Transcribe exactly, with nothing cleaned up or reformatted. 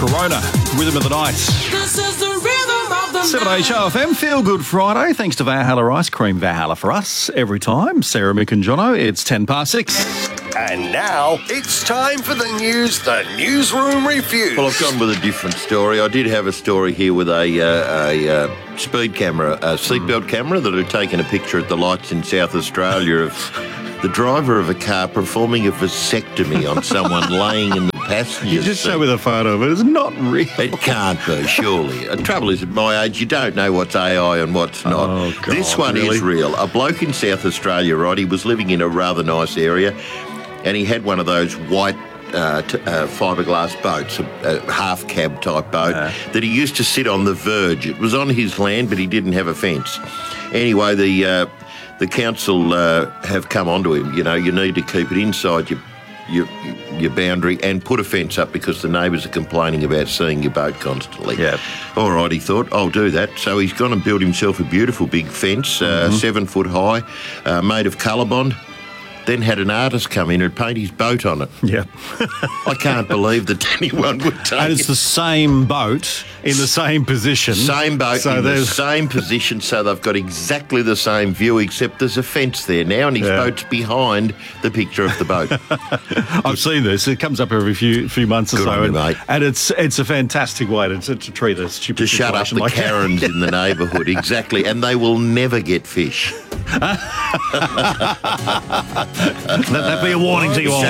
Corona, Rhythm of the Night. This is the rhythm of the seven night. H O F M, Feel Good Friday. Thanks to Valhalla Ice Cream. Valhalla for us every time. Sarah, Mick and Jono, it's ten past six. And now it's time for the news, the Newsroom Review. Well, I've gone with a different story. I did have a story here with a, uh, a uh, speed camera, a seatbelt camera that had taken a picture at the lights in South Australia of the driver of a car performing a vasectomy on someone laying in the passenger You just seat. show with a photo of it. It's not real. It can't be, surely. The trouble is, at my age, you don't know what's A I and what's not. Oh, God, this one really? is real. A bloke in South Australia, right, he was living in a rather nice area, and he had one of those white uh, t- uh, fiberglass boats, a, a half-cab type boat, Yeah. that he used to sit on the verge. It was on his land, but he didn't have a fence. Anyway, the uh, the council uh, have come onto him. You know, you need to keep it inside your your your boundary and put a fence up because the neighbours are complaining about seeing your boat constantly. Yeah. All right, he thought, I'll do that. So he's gone and built himself a beautiful big fence, uh, Mm-hmm. seven foot high, uh, made of Colorbond. Then had an artist come in and paint his boat on it. Yeah. I can't believe that anyone would take And it's it. the same boat in the same position. Same boat So in the there's- same position, so they've got exactly the same view, except there's a fence there now, and his Yeah. boat's behind the picture of the boat. I've seen this. It comes up every few few months or Good so, on you, and, mate. and it's it's a fantastic way to, to, to treat a stupid To shut up situation the like that. Karens in the neighbourhood, exactly, and they will never get fish. Let that be a warning to you all.